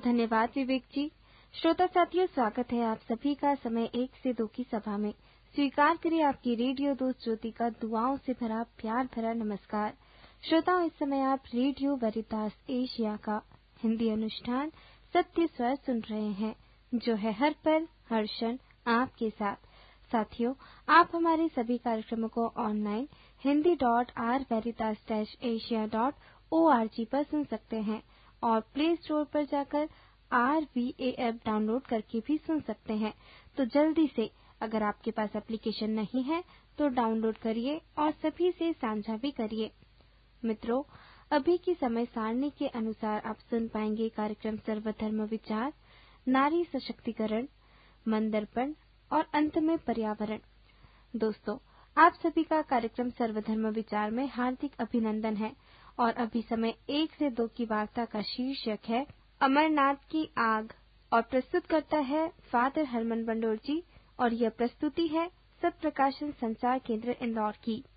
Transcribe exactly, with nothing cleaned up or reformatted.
धन्यवाद विवेक जी। श्रोता साथियों, स्वागत है आप सभी का समय एक से दो की सभा में। स्वीकार करिए आपकी रेडियो दोस्त ज्योति का दुआओं से भरा प्यार भरा नमस्कार। श्रोताओं, इस समय आप रेडियो वेरितास एशिया का हिंदी अनुष्ठान सत्य स्वर सुन रहे हैं, जो है हर पल हर क्षण आपके साथ। साथियों, आप हमारे सभी कार्यक्रमों को online Hindi dot are वेरितास dash Asia dot O R G पर सुन सकते हैं और प्ले स्टोर पर जाकर are V A app download करके भी सुन सकते हैं। तो जल्दी से, अगर आपके पास एप्लीकेशन नहीं है तो डाउनलोड करिए और सभी से साझा भी करिए। मित्रों, अभी की समय सारणी के अनुसार आप सुन पाएंगे कार्यक्रम सर्वधर्म विचार, नारी सशक्तिकरण, मंदर्पण और अंत में पर्यावरण। दोस्तों, आप सभी का कार्यक्रम सर्वधर्म विचार में हार्दिक अभिनंदन है और अभी समय एक से दो की वार्ता का शीर्षक है अमरनाथ की आग और प्रस्तुत करता है फादर हरमन बंडोर जी और यह प्रस्तुति है सत्प्रकाशन संचार केंद्र इंदौर की।